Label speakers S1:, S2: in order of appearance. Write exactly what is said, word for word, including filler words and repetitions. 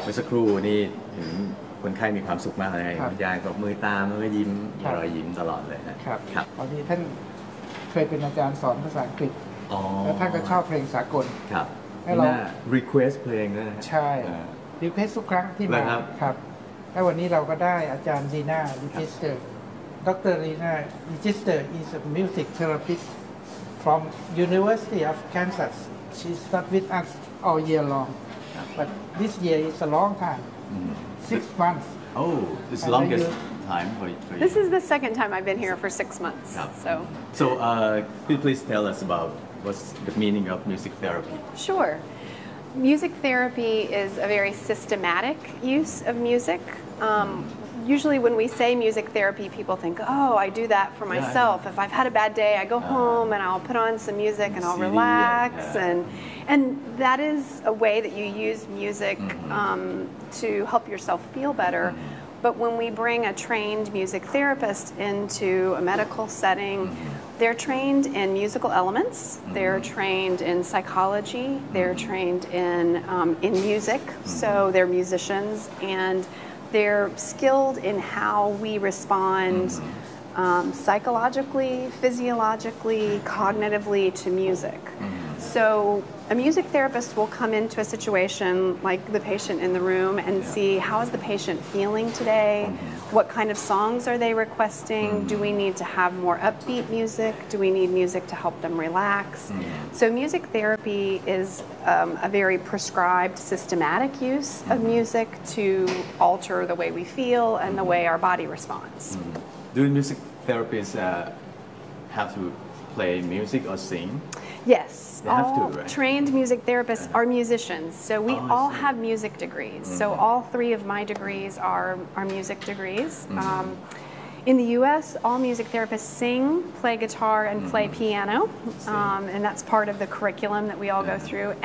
S1: เมื่อสักครู่นี่เห็นคนไข้มีความสุขมากเลยคุณยายตบมือตามแล้วก็ยิ้มรอยยิ้มตลอดเลยนะครับ
S2: ครับตอนนี้ท่านเคยเป็นอาจารย์สอนภาษาอังกฤษแล้วท่านก็ชอบเพลงสากล
S1: ครับให้เรา request เพลงด้วยนะ
S2: ใช่ request ทุกครั้งที่มาครับแล้ววันนี้เราก็ได้อาจารย์ลีน่าลิจิสเตอร์ดรลีน่าลิจิสเตอร์ is a music therapist from University of Kansas she's not with us all year long but this year is a long time six months
S1: oh it's the longest time for you
S3: this is the second time I've been here for six months so
S1: so uh could you please tell us about what's the meaning of music therapy
S3: sure music therapy is a very systematic use of music um, usually when we say music therapy, people think, oh, I do that for myself. Yeah, yeah. If I've had a bad day, I go uh, home and I'll put on some music and I'll relax. Yeah, yeah. And, and that is a way that you use music mm-hmm. um, to help yourself feel better. Mm-hmm. But when we bring a trained music therapist into a medical setting, mm-hmm. they're trained in musical elements, mm-hmm. they're trained in psychology, mm-hmm. they're trained in, um, in music, mm-hmm. so they're musicians, and they're skilled in how we respond mm-hmm. um, psychologically, physiologically, cognitively to music. Mm-hmm. So a music therapist will come into a situation like the patient in the room and yeah. see how is the patient feeling today, mm-hmm. what kind of songs are they requesting, mm-hmm. do we need to have more upbeat music, do we need music to help them relax. Mm-hmm. So music therapy is um, a very prescribed, systematic use mm-hmm. of music to alter the way we feel and mm-hmm. the way our body responds.
S1: Mm-hmm. Do music therapists uh, have to play music or sing?
S3: Yes,
S1: they
S3: all
S1: have to, right?
S3: trained music therapists
S1: uh-huh.
S3: are musicians, so we
S1: oh,
S3: all have music degrees. Mm-hmm. So all three of my degrees are, are music degrees. Mm-hmm. um, in the U S, all music therapists sing, play guitar, and mm-hmm. play piano, um, and that's part of the curriculum that we all yeah. go through.